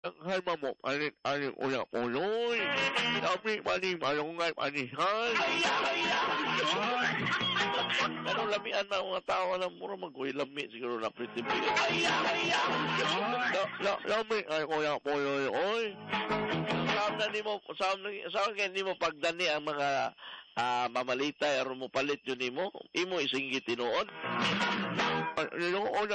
Ang halma mo, aling uya uloy. Sabi, mani, malungay, manihan. Ano lamian na mga tao na mura mag-uy lami siguro na pretty big. Lami, ay uya uloy, oy. Saan ni mo pagdani ang mga mamalitay aron mo palit yun imo isinggit tinuod.